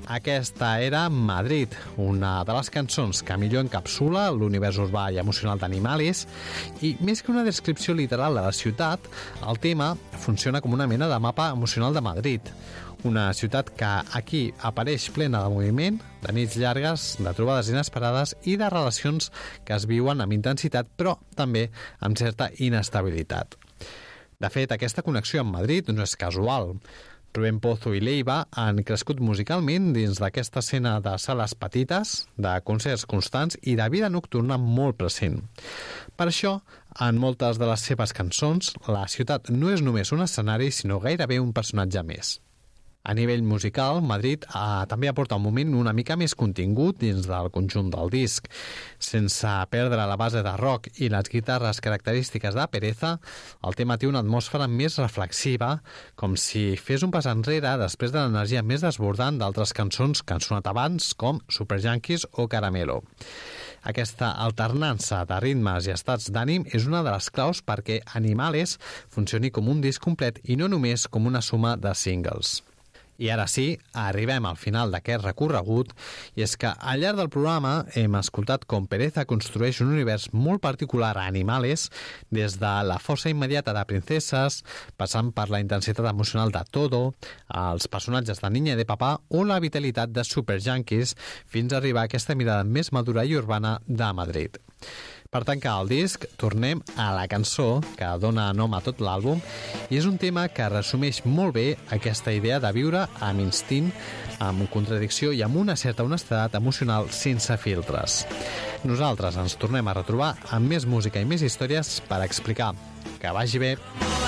Aquesta era Madrid, una de les cançons que millor encapsula l'univers urbà i emocional d'Animales, i més que una descripció literal de la ciutat, el tema funciona com una mena de mapa emocional de Madrid, una ciutat que aquí apareix plena de moviment, de nits llargues, de trobades inesperades i de relacions que es viuen amb intensitat, però també amb certa inestabilitat. De fet, aquesta connexió amb Madrid no és casual. Rubén Pozo i Leiva han crescut musicalment dins d'aquesta escena de sales petites, de concerts constants i de vida nocturna molt present. Per això, en moltes de les seves cançons, la ciutat no és només un escenari, sinó gairebé un personatge més. A nivell musical, Madrid també aporta un moment una mica més contingut dins del conjunt del disc. Sense perdre la base de rock i les guitarres característiques de Pereza, el tema té una atmosfera més reflexiva, com si fes un pas enrere després de l'energia més desbordant d'altres cançons que han sonat abans, com Superjankies o Caramelo. Aquesta alternança de ritmes i estats d'ànim és una de les claus perquè Animales funcioni com un disc complet i no només com una suma de singles. I ara sí, arribem al final d'aquest recorregut, i és que al llarg del programa hem escoltat com Pereza construeix un univers molt particular a Animales, des de la força immediata de Princeses, passant per la intensitat emocional de Todo, els personatges de Niña i de Papá o la vitalitat de Superjankies, fins a arribar a aquesta mirada més madura i urbana de Madrid. Per tancar el disc, tornem a la cançó que dona nom a tot l'àlbum, i és un tema que resumeix molt bé aquesta idea de viure amb instint, amb contradicció i amb una certa honestedat emocional sense filtres. Nosaltres ens tornem a retrobar amb més música i més històries per explicar. Que vagi bé!